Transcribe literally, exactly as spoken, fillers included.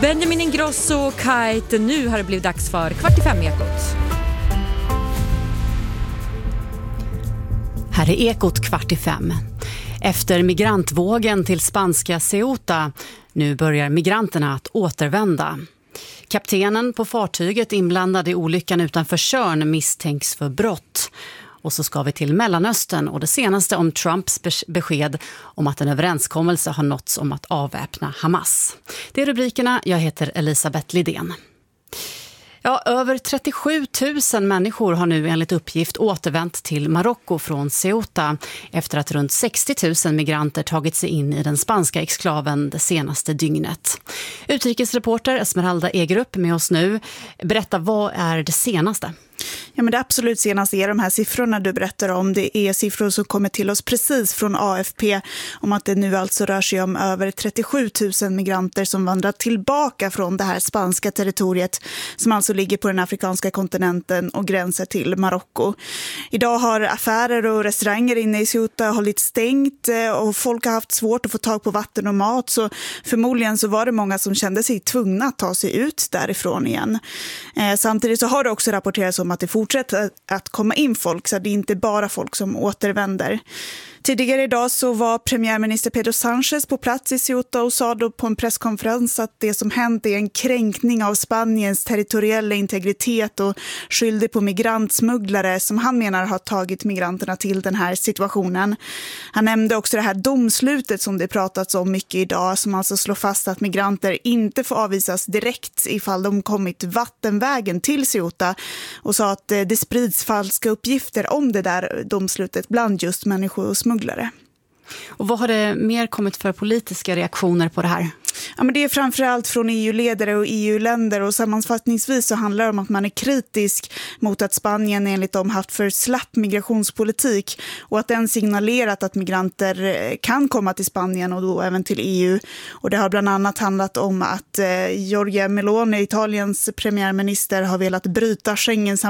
Benjamin Ingrosso och Kite, nu har det blivit dags för Kvart i fem-ekot. Här är Ekot Kvart i fem. Efter migrantvågen till spanska Ceuta, nu börjar migranterna att återvända. Kaptenen på fartyget inblandad i olyckan utanför Tjörn misstänks för brott. Och så ska vi till Mellanöstern och det senaste om Trumps besked om att en överenskommelse har nåtts om att avväpna Hamas. Det är rubrikerna. Jag heter Elisabeth Lidén. Ja, över trettiosju tusen människor har nu enligt uppgift återvänt till Marocko från Ceuta efter att runt sextio tusen migranter tagit sig in i den spanska exklaven det senaste dygnet. Utrikesreporter Esmeralda Egerup med oss nu. Berätta, vad är det senaste? Ja, men det absolut senaste är de här siffrorna du berättar om. Det är siffror som kommer till oss precis från A F P om att det nu alltså rör sig om över trettiosju tusen migranter som vandrar tillbaka från det här spanska territoriet som alltså ligger på den afrikanska kontinenten och gränsar till Marocko. Idag har affärer och restauranger inne i Ceuta hållit stängt och folk har haft svårt att få tag på vatten och mat, så förmodligen så var det många som kände sig tvungna att ta sig ut därifrån igen. Eh, samtidigt så har det också rapporterats om att det fortsätter att komma in folk, så det är inte bara folk som återvänder. Tidigare idag så var premiärminister Pedro Sánchez på plats i Ceuta och sa då på en presskonferens att det som hänt är en kränkning av Spaniens territoriella integritet och skyllde på migrantsmugglare som han menar har tagit migranterna till den här situationen. Han nämnde också det här domslutet som det pratats om mycket idag, som alltså slår fast att migranter inte får avvisas direkt ifall de kommit vattenvägen till Ceuta, och sa att det sprids falska uppgifter om det där domslutet bland just människor och smugglare. Och vad har det mer kommit för politiska reaktioner på det här? Ja, men det är framförallt från E U-ledare och E U-länder, och sammanfattningsvis så handlar det om att man är kritisk mot att Spanien enligt dem haft för slapp migrationspolitik och att den signalerat att migranter kan komma till Spanien och då även till E U. Och det har bland annat handlat om att eh, Giorgia Meloni, Italiens premiärminister, har velat bryta Schengens